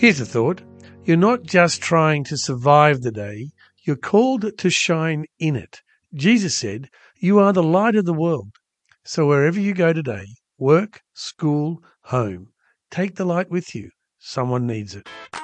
Here's a thought. You're not just trying to survive the day. You're called to shine in it. Jesus said, "You are the light of the world." So wherever you go today, work, school, home, take the light with you. Someone needs it.